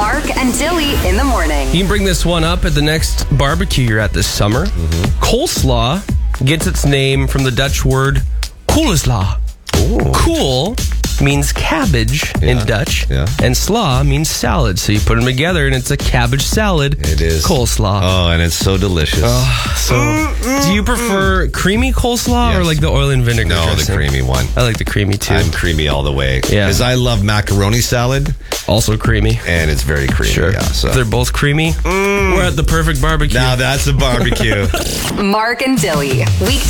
Mark and Dilly in the morning. You can bring this one up at the next barbecue you're at this summer. Coleslaw gets its name from the Dutch word coleslaw. Cool means cabbage in Dutch, and slaw means salad. So you put them together, and it's a cabbage salad. It is coleslaw. Oh, and it's so delicious. Do you prefer creamy coleslaw or like the oil and vinegar? No, dressing? the creamy one. I like the creamy too. I'm creamy all the way. Yeah. Because I love macaroni salad. Also creamy. And it's very creamy. Sure. Yeah, so. If they're both creamy, we're at the perfect barbecue. Now that's a barbecue. Mark and Dilly. Weekday